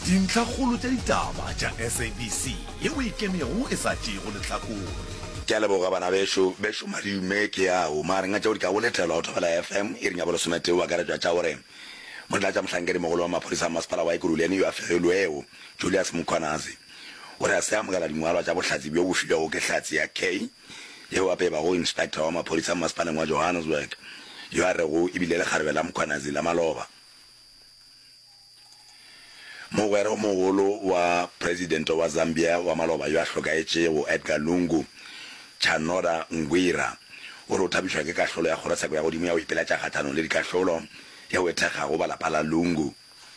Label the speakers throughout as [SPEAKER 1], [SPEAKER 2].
[SPEAKER 1] dintlhakgolo tša ditaba tša SABC yeo e kemego e sa tšego lehlakore.
[SPEAKER 2] Ke a leboga bana besho madume ke ao marenga tšeo di ka bolethelwa go thobela FM e ring ya bolosomete wa karetšwa tša gore modla tša mohlankedi mogolo wa maphodisa a masepala wa Ekurhuleni yo a fegilweo Julius Mkhwanazi o re a se amogela dingwalwa tša bohlatsi bjo bo filwego ke hlatsi ya K yeo ape ba go inspector wa maphodisa a masepaleng wa Johannesburg yo a rego ebile le kgarebe la Mkhwanazi la maloba. Mogwera mogolo wa president wa Zambia wa maloba yo a hlokaetše go Edgar Lungu Chanora Ngwira o re o thabišwa ke kahlolo ya kgorotsheko ya godimo ya go ipelatša kgatlhanong le dikahlolo ya go ethekgago balapa la Lungu.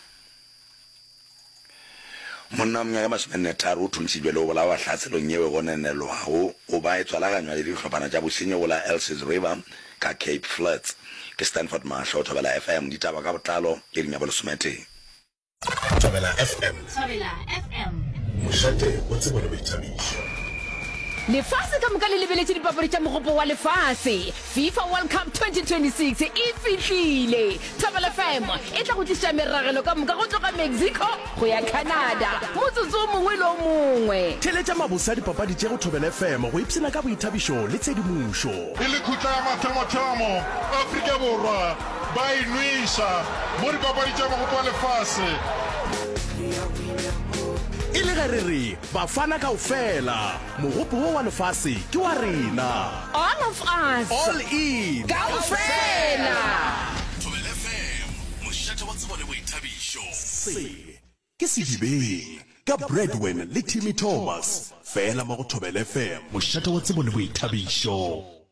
[SPEAKER 2] Monna mnya ya masomennetaro o thuntšhitšwe le go bolawa hlaselong yeo go nenelwago o ba e tswalaganywa le dihlopana tša bosenyi go la Elsies River ka Cape Flats. Ke Stanford Masho, Thobela FM, ditaba ka botlalo e ring ya bolosomete.
[SPEAKER 1] Thobela FM. Mošate o tsebo le boithabišo.
[SPEAKER 3] Lefase ka moka le lebeletse dipapadi tša mogopo wa lefase FIFA World Cup 2026 e fihlile. Thobela FM e tla go tliša meragelo ka moka go tloga Mexico go ya Canada motsotso o mongwe le o mongwe.
[SPEAKER 1] Theletša mabose a dipapadi tše go Thobela FM go ipsena ka boithabišo le tshedimušo.
[SPEAKER 4] E le khutla ya mathomo Afrika Borwa ba inwisa mo dipapadi tša mogopo wa lefase.
[SPEAKER 1] E le ge re re bafana kaofela mogopo wo wa lefase ke wa rena.
[SPEAKER 3] All of us,
[SPEAKER 1] All in
[SPEAKER 3] kaofela.
[SPEAKER 1] Thobela FM mošate wa tsebo le boithabišo. Se ke sedibeng ka Bradwin le Timmy Thomas fela mo go Thobela FM mošate wa tsebo le boithabišo.